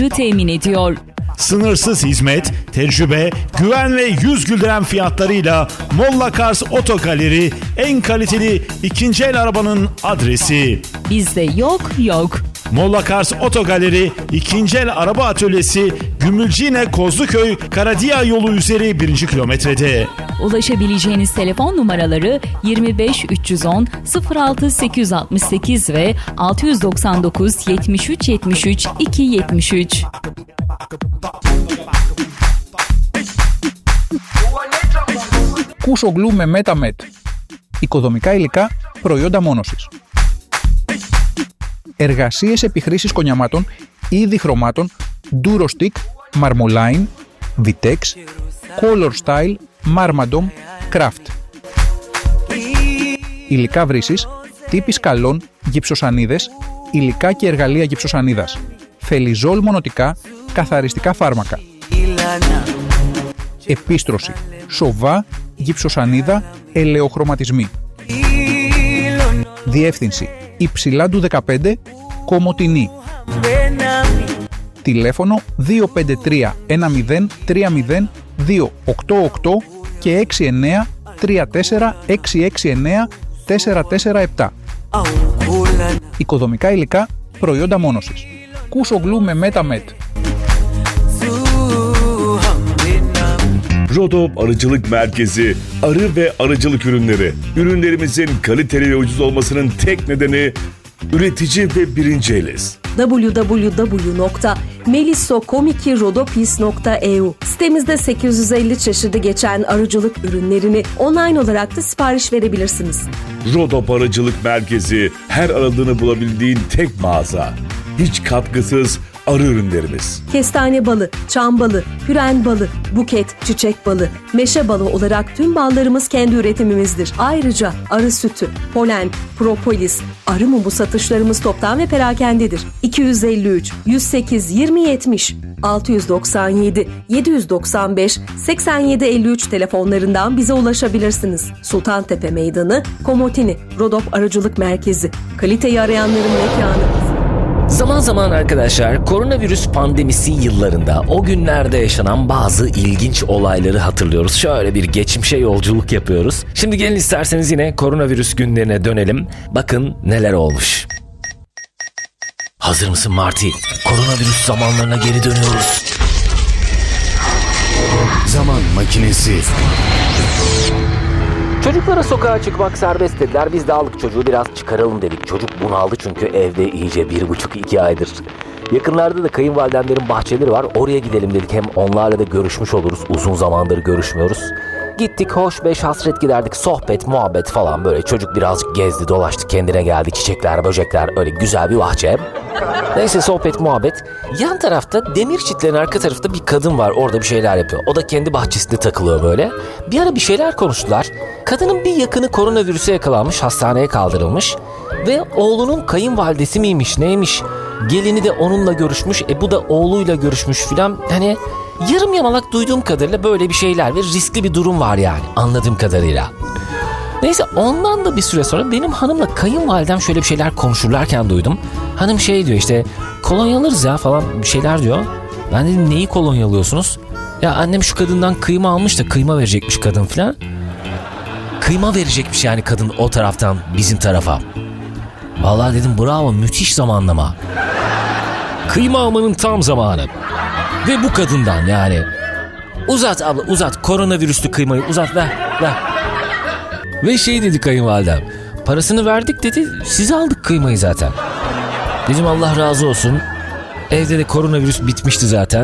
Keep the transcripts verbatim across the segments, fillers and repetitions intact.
aracı temin ediyor. Sınırsız hizmet, tecrübe, güven ve yüz güldüren fiyatlarıyla Molla Cars Oto Galeri en kaliteli ikinci el arabanın adresi. Bizde yok yok. Molla Cars Oto Galeri ikinci el araba atölyesi Gümülcine Kozluköy Karadiya yolu üzeri birinci kilometrede. Ulaşabileceğiniz telefon numaraları yirmi beş üç yüz on sıfır altı sekiz yüz altmış sekiz ve altı yüz doksan dokuz yetmiş üç yetmiş üç iki yetmiş üç. Κούσο γλου με MetaMed. Οικοδομικά υλικά, προϊόντα μόνωσης. Εργασίες επιχρήσης κονιαμάτων ή διχρωμάτων Durostick, Marmoline, Vitex, Color Style, Marmadom, Craft. Υλικά βρύσης, τύποι σκαλών, γυψοσανίδες, υλικά και εργαλεία γυψοσανίδας. Φελιζόλ μονοτικά, καθαριστικά φάρμακα. Επίστρωση, σοβά, γυψοσανίδα, ελαιοχρωματισμοί. Διεύθυνση, Υψηλάντου δεκαπέντε, Κομοτηνή. Τηλέφωνο δύο πέντε τρία ένα μηδέν τρία μηδέν δύο οκτώ οκτώ και έξι εννέα τρία τέσσερα έξι έξι εννέα τέσσερα τέσσερα επτά. Οικοδομικά υλικά, προϊόντα μόνωσης. Κούσο γλου με MetaMed. Rodop Arıcılık Merkezi, arı ve arıcılık ürünleri. Ürünlerimizin kaliteli ve ucuz olmasının tek nedeni üretici ve birinci eliz. double-u double-u double-u nokta melisokomiki-rodopis nokta e u Sitemizde sekiz yüz elli çeşidi geçen arıcılık ürünlerini online olarak da sipariş verebilirsiniz. Rodop Arıcılık Merkezi, her aradığını bulabildiğin tek mağaza. Hiç katkısız arı ürünlerimiz. Kestane balı, çam balı, püren balı, buket, çiçek balı, meşe balı olarak tüm ballarımız kendi üretimimizdir. Ayrıca arı sütü, polen, propolis, arı mumu satışlarımız toptan ve perakendedir. iki yüz elli üç yüz sekiz yirmi yetmiş altı yüz doksan yedi yedi yüz doksan beş seksen yedi elli üç telefonlarından bize ulaşabilirsiniz. Sultantepe Meydanı, Komotini, Rodop Arıcılık Merkezi. Kaliteyi arayanların mekanı. Zaman zaman arkadaşlar, koronavirüs pandemisi yıllarında o günlerde yaşanan bazı ilginç olayları hatırlıyoruz. Şöyle bir geçmişe yolculuk yapıyoruz. Şimdi gelin isterseniz yine koronavirüs günlerine dönelim. Bakın neler olmuş. Hazır mısın Marty? Koronavirüs zamanlarına geri dönüyoruz. Zaman makinesi. Çocuklara sokağa çıkmak serbest dediler. Biz de aldık çocuğu, biraz çıkaralım dedik. Çocuk bunaldı çünkü evde iyice bir buçuk iki aydır. Yakınlarda da kayınvalidemlerin bahçeleri var. Oraya gidelim dedik. Hem onlarla da görüşmüş oluruz. Uzun zamandır görüşmüyoruz. Gittik, hoş beş hasret giderdik. Sohbet, muhabbet falan böyle. Çocuk birazcık gezdi, dolaştı, kendine geldi. Çiçekler, böcekler, öyle güzel bir bahçe. Neyse, sohbet, muhabbet. Yan tarafta, demir çitlerin arka tarafta bir kadın var. Orada bir şeyler yapıyor. O da kendi bahçesinde takılıyor böyle. Bir ara bir şeyler konuştular. Kadının bir yakını koronavirüse yakalanmış, hastaneye kaldırılmış. Ve oğlunun kayınvalidesi miymiş, neymiş? Gelini de onunla görüşmüş. E bu da oğluyla görüşmüş filan. Hani yarım yamalak duyduğum kadarıyla böyle bir şeyler ve riskli bir durum var yani, anladığım kadarıyla. Neyse, ondan da bir süre sonra benim hanımla kayınvalidem şöyle bir şeyler konuşurlarken duydum. Hanım şey diyor, işte kolonyalarız ya falan bir şeyler diyor. Ben dedim, neyi kolonyalıyorsunuz? Ya annem şu kadından kıyma almış da kıyma verecekmiş kadın filan. Kıyma verecekmiş yani kadın o taraftan bizim tarafa. Vallahi dedim, bravo, müthiş zamanlama. Kıyma almanın tam zamanı. Ve bu kadından yani. Uzat abla, uzat, koronavirüslü kıymayı uzat, ver ver. Ve şey dedi kayınvalidem, parasını verdik dedi, size aldık kıymayı zaten. Dedim, Allah razı olsun. Evde de koronavirüs bitmişti zaten.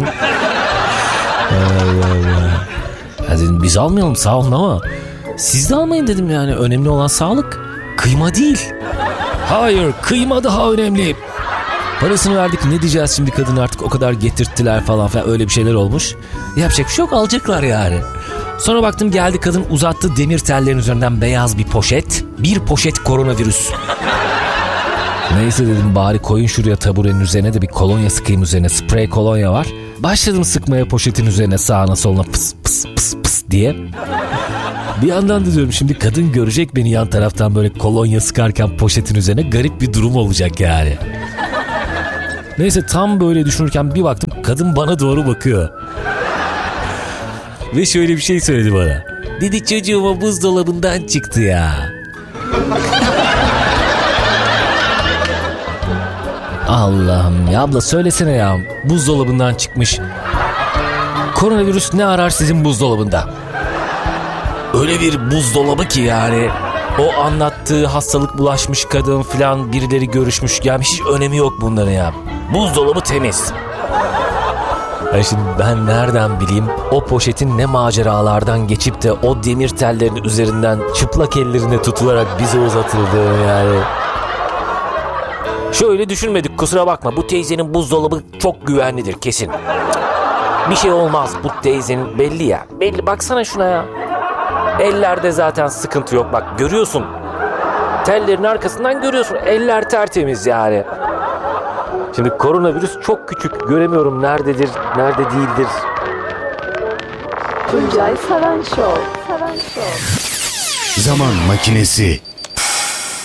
Allah Allah. Ya dedim, biz almayalım sağ olun ama siz de almayın dedim, yani önemli olan sağlık, kıyma değil. Hayır, kıyma daha önemli. Parasını verdik, ne diyeceğiz şimdi, kadın artık o kadar getirttiler falan filan, öyle bir şeyler olmuş. Yapacak bir şey yok, alacaklar yani. Sonra baktım, geldi kadın, uzattı demir tellerin üzerinden beyaz bir poşet. Bir poşet koronavirüs. Neyse dedim, bari koyun şuraya taburenin üzerine de bir kolonya sıkayım üzerine. Sprey kolonya var. Başladım sıkmaya poşetin üzerine, sağına soluna pıs pıs pıs pıs diye. Bir yandan da diyorum, şimdi kadın görecek beni yan taraftan böyle kolonya sıkarken poşetin üzerine, garip bir durum olacak yani. Neyse tam böyle düşünürken bir baktım kadın bana doğru bakıyor. Ve şöyle bir şey söyledi bana. Dedi çocuğuma buzdolabından çıktı ya. Allah'ım ya abla söylesene ya, buzdolabından çıkmış. Koronavirüs ne arar sizin buzdolabında? Öyle bir buzdolabı ki yani o anlattığı hastalık bulaşmış kadın filan, birileri görüşmüş gelmiş, hiç önemi yok bunların ya. Buzdolabı temiz. Ya şimdi ben nereden bileyim o poşetin ne maceralardan geçip de o demir tellerin üzerinden çıplak ellerine tutularak bize uzatıldığını yani. Şöyle düşünmedik, kusura bakma, bu teyzenin buzdolabı çok güvenlidir kesin. Bir şey olmaz bu teyzenin, belli ya. Belli, baksana şuna ya. Ellerde zaten sıkıntı yok, bak görüyorsun. Tellerin arkasından görüyorsun, eller tertemiz yani. Şimdi koronavirüs çok küçük, göremiyorum nerededir, nerede değildir. Tuncay Saran Show. Saran Show. Zaman Makinesi.